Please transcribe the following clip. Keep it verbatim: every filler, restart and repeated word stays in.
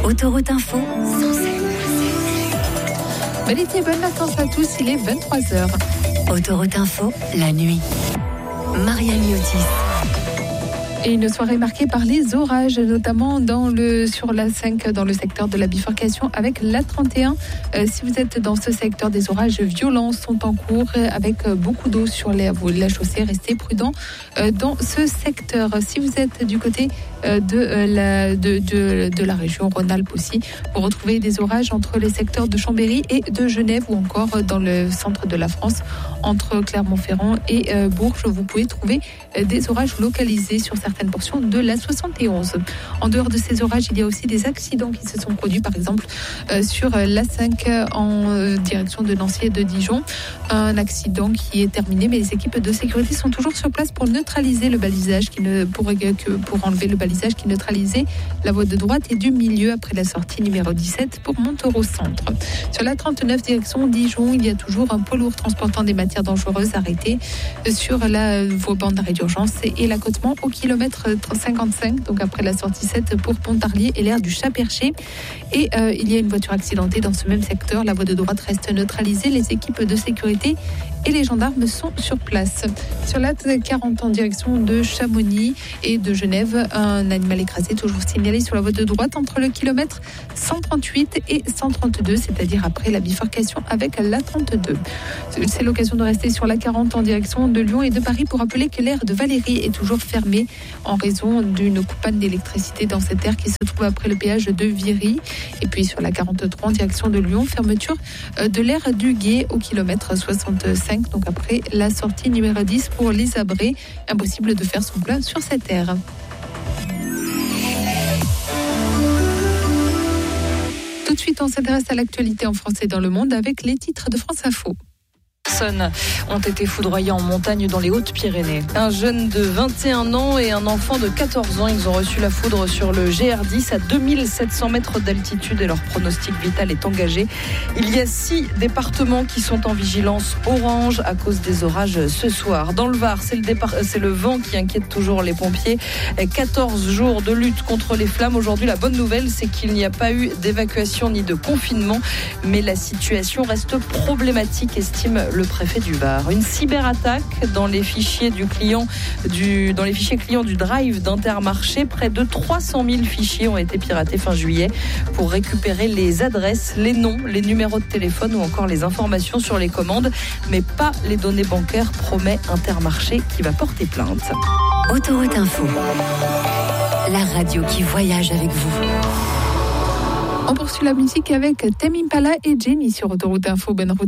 Autoroute Info, Bel été, bonne vacances à tous, il est vingt-trois heures. Autoroute Info, la nuit. Marianne Miotis. Et une soirée marquée par les orages, notamment dans le, sur l'A cinq, dans le secteur de la bifurcation avec l'A trente et un. Euh, si vous êtes dans ce secteur, des orages violents sont en cours avec beaucoup d'eau sur les, la chaussée. Restez prudents euh, dans ce secteur. Si vous êtes du côté euh, de, euh, la, de, de, de la région Rhône-Alpes aussi, vous retrouvez des orages entre les secteurs de Chambéry et de Genève, ou encore dans le centre de la France, entre Clermont-Ferrand et euh, Bourges. Vous pouvez trouver euh, des orages localisés sur certaines portions de la soixante et onze. En dehors de ces orages, il y a aussi des accidents qui se sont produits, par exemple euh, sur l'A cinq en euh, direction de Nancy et de Dijon. Un accident qui est terminé, mais les équipes de sécurité sont toujours sur place pour neutraliser le balisage, qui ne, pour, que, pour enlever le balisage qui neutralisait la voie de droite et du milieu après la sortie numéro dix-sept pour Montaureau Centre. Sur la trente-neuf direction Dijon, il y a toujours un poids lourd transportant des matières dangereuses arrêté sur la voie bande d'arrêt d'urgence et l'accotement au kilomètre cinquante-cinq, donc après la sortie sept pour Pontarlier et l'aire du Chat-Perché. Et euh, il y a une voiture accidentée dans ce même secteur. La voie de droite reste neutralisée. Les équipes de sécurité et les gendarmes sont sur place. Sur l'A quarante en direction de Chamonix et de Genève, un animal écrasé toujours signalé sur la voie de droite entre le kilomètre cent trente-huit et cent trente-deux, c'est-à-dire après la bifurcation avec l'A trente-deux. C'est l'occasion de rester sur l'A quarante en direction de Lyon et de Paris pour rappeler que l'aire de Valérie est toujours fermée en raison d'une panne d'électricité dans cette aire qui se trouve après le péage de Viry. Et puis sur la quarante-trois en direction de Lyon, fermeture de l'aire du Gué au kilomètre soixante-cinq, donc après la sortie numéro dix pour l'Isabré. Impossible de faire son plein sur cette aire. Tout de suite, on s'intéresse à l'actualité en France et dans le monde avec les titres de France Info. Personnes ont été foudroyés en montagne dans les Hautes-Pyrénées. Un jeune de vingt et un ans et un enfant de quatorze ans, ils ont reçu la foudre sur le G R dix à deux mille sept cents mètres d'altitude et leur pronostic vital est engagé. Il y a six départements qui sont en vigilance orange à cause des orages ce soir. Dans le Var, c'est le, départ, c'est le vent qui inquiète toujours les pompiers. quatorze jours de lutte contre les flammes. Aujourd'hui, la bonne nouvelle, c'est qu'il n'y a pas eu d'évacuation ni de confinement, mais la situation reste problématique, estime le préfet du Var. Une cyberattaque dans les fichiers du client du, dans les fichiers clients du Drive d'Intermarché. Près de trois cent mille fichiers ont été piratés fin juillet pour récupérer les adresses, les noms, les numéros de téléphone ou encore les informations sur les commandes, mais pas les données bancaires, promet Intermarché qui va porter plainte. Autoroute Info, la radio qui voyage avec vous. On poursuit la musique avec Tame Impala et Jenny sur Autoroute Info. Bonne route.